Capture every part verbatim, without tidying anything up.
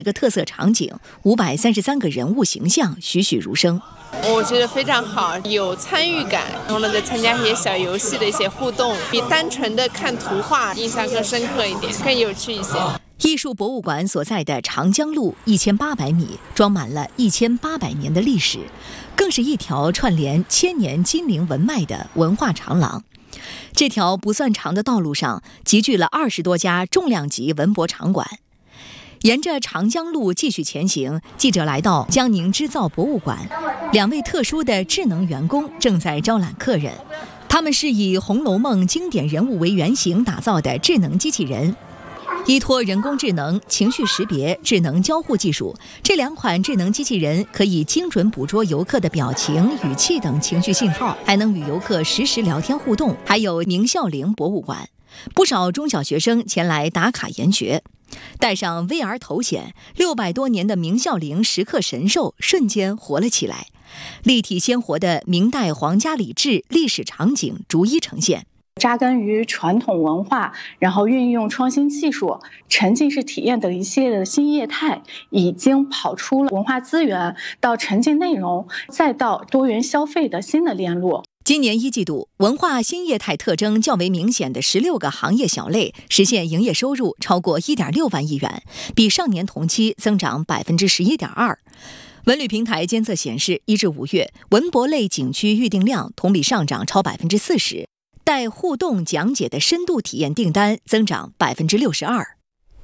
一个特色场景，五百三十三个人物形象栩栩如生。 我觉得非常好，有参与感，然后呢再参加一些小游戏的一些互动，比单纯的看图画印象更深刻一点，更有趣一些。 艺术博物馆所在的长江路一千八百米，装满了一千八百年的历史，更是一条串联千年金陵文脉的文化长廊。这条不算长的道路上，集聚了二十多家重量级文博场馆。沿着长江路继续前行，记者来到江宁织造博物馆，两位特殊的智能员工正在招揽客人。他们是以《红楼梦》经典人物为原型打造的智能机器人。依托人工智能、情绪识别、智能交互技术，这两款智能机器人可以精准捕捉游客的表情、语气等情绪信号，还能与游客实时聊天互动。还有明孝陵博物馆，不少中小学生前来打卡研学。戴上 V R 头显，六百多年的明孝陵石刻神兽瞬间活了起来，立体鲜活的明代皇家礼制历史场景逐一呈现。 扎根于传统文化，然后运用创新技术、沉浸式体验等一系列的新业态，已经跑出了文化资源到沉浸内容，再到多元消费的新的链路。 今年一季度，文化新业态特征较为明显的十六个行业小类实现营业收入超过 一点六万亿元，比上年同期增长 百分之十一点二。文旅平台监测显示，一至五月，文博类景区预订量同比上涨超 百分之四十。带互动讲解的深度体验订单增长 百分之六十二。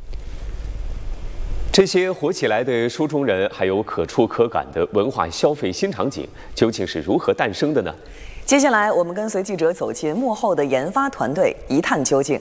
这些活起来的书中人，还有可触可感的文化消费新场景，究竟是如何诞生的呢？ 接下来，我们跟随记者走进幕后的研发团队，一探究竟。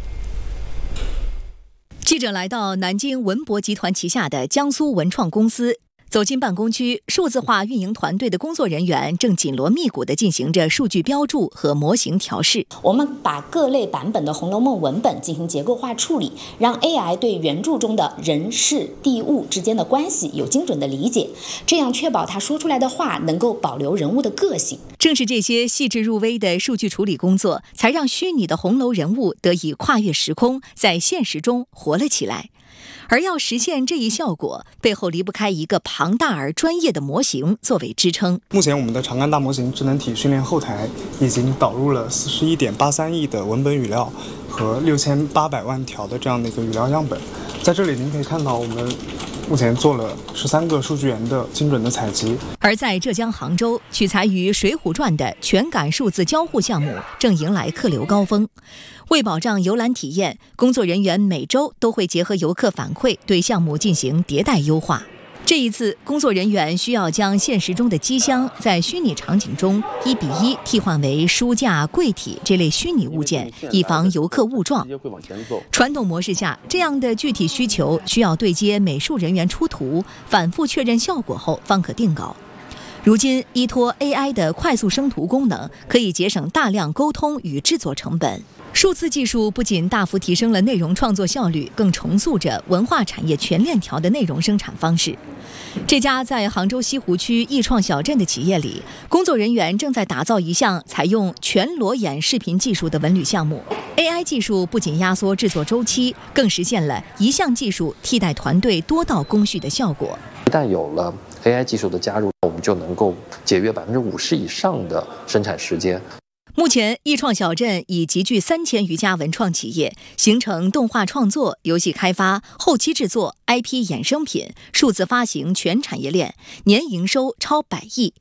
记者来到南京文博集团旗下的江苏文创公司。走进办公区，数字化运营团队的工作人员正紧锣密鼓地进行着数据标注和模型调试。 我们把各类版本的《红楼梦》文本进行结构化处理，让 A I 对原著中的人事地物之间的关系有精准的理解，这样确保他说出来的话能够保留人物的个性。 正是这些细致入微的数据处理工作，才让虚拟的红楼人物得以跨越时空，在现实中活了起来。而要实现这一效果，背后离不开一个庞大而专业的模型作为支撑。 目前我们的长干大模型智能体训练后台已经导入了 四十一点八三亿的文本语料和六千八百万条的这样的一个语料样本。在这里您可以看到，我们目前做了十三个数据源的精准的采集。 而在浙江杭州，取材于《水浒传》的全感数字交互项目正迎来客流高峰。为保障游览体验，工作人员每周都会结合游客反馈，对项目进行迭代优化。这一次，工作人员需要将现实中的机箱在虚拟场景中一比一替换为书架、柜体这类虚拟物件，以防游客误撞。传统模式下，这样的具体需求需要对接美术人员出图，反复确认效果后方可定稿。如今，依托 A I 的快速生图功能，可以节省大量沟通与制作成本。数字技术不仅大幅提升了内容创作效率，更重塑着文化产业全链条的内容生产方式。这家在杭州西湖区艺创小镇的企业里，工作人员正在打造一项采用全裸眼视频技术的文旅项目。A I 技术不仅压缩制作周期，更实现了一项技术替代团队多道工序的效果。 一旦有了 A I 技术的加入，我们就能够节约百分之五十以上的生产时间。 目前，艺创小镇已集聚三千余家文创企业，形成动画创作、游戏开发、后期制作、I P 衍生品、数字发行全产业链，年营收超百亿。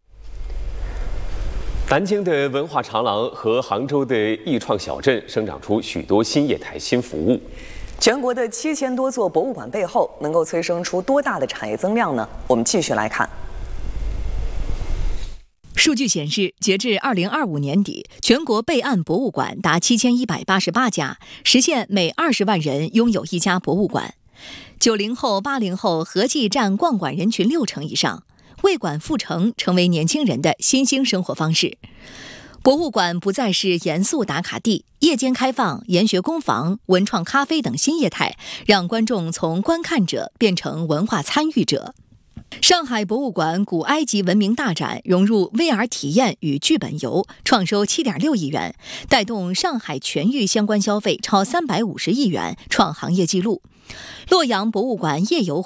南京的文化长廊和杭州的艺创小镇生长出许多新业态、新服务。 全国的七千多座博物馆背后，能够催生出多大的产业增量呢？我们继续来看。 数据显示，截至二零二五年底，全国备案博物馆达七千一百八十八家，实现每二十万人拥有一家博物馆。九零后、八零后合计占逛馆人群六成以上，为馆复城成为年轻人的新兴生活方式。博物馆不再是严肃打卡地，夜间开放、研学工坊、文创咖啡等新业态，让观众从观看者变成文化参与者。上海博物馆古埃及文明大展融入 V R 体验与剧本游，创收 七点六亿元，带动上海全域相关消费超三百五十亿元，创行业纪录。洛阳博物馆夜游